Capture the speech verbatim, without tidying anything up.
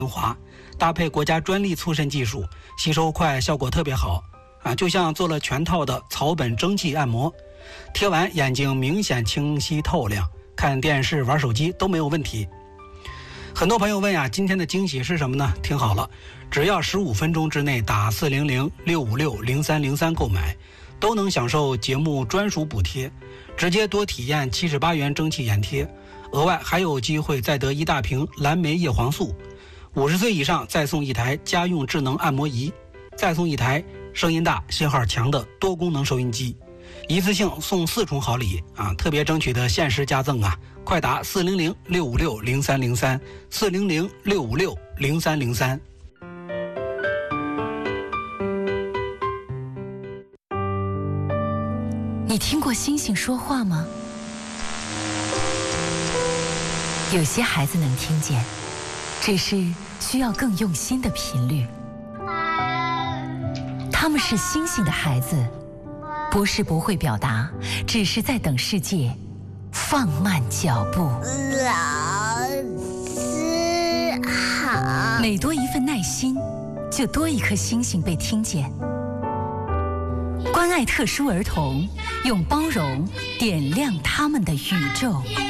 滑，搭配国家专利促渗技术，吸收快，效果特别好啊，就像做了全套的草本蒸汽按摩，贴完眼睛明显清晰透亮，看电视玩手机都没有问题。很多朋友问呀、啊，今天的惊喜是什么呢？听好了，只要十五分钟之内打四零零六五六零三零三购买，都能享受节目专属补贴，直接多体验七十八元蒸汽眼贴，额外还有机会再得一大瓶蓝莓叶黄素，五十岁以上再送一台家用智能按摩仪，再送一台声音大信号强的多功能收音机，一次性送四重好礼啊！特别争取的限时加赠啊！快打四零零六五六零三零三四零零六五六零三零三。 你听过星星说话吗？有些孩子能听见，只是需要更用心的频率。他们是星星的孩子，不是不会表达，只是在等世界放慢脚步。 老师好。 每多一份耐心，就多一颗星星被听见。关爱特殊儿童，用包容点亮他们的宇宙。